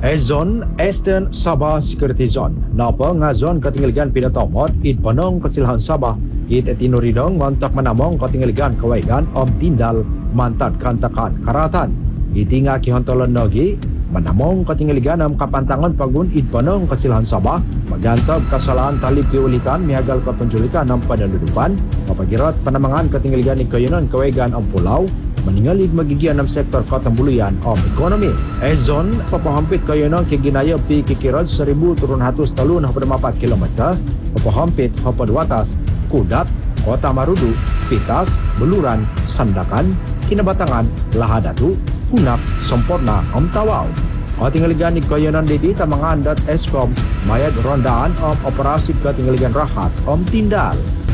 Zone Eastern Sabah Security Zone. Napa nga zone katinggaligan pinatomot id panong kasilhan Sabah id etinuridong mantak manamong katinggaligan kawaigan om tindal mantad kantakan karatan. Iti nga kihontolon nogi manamong katinggaligan am kapantangan pagun id panong kasilhan Sabah magantab kasalahan talib piulitan mihagal kapenjulikan ng panaludupan mapagirat panamangan katinggaligan ni kayunan kawaigan ang pulau maningalig magigian ng sektor katambuluyan o ekonomi. Zone papahampit kayo ng kiginaya pi kikirad 1,300 talun na 4 kilometer, papahampit hapadwatas, Kudat, Kota Marudu, Pitas, Buluran, Sandakan, Kinabatangan, Lahadatu, Hunak, Semporna, Tawaw. O tinggaligan ni kayo ng diti tamangan dat Eskom mayad rondaan o operasi katinggaligan rahat Tindal.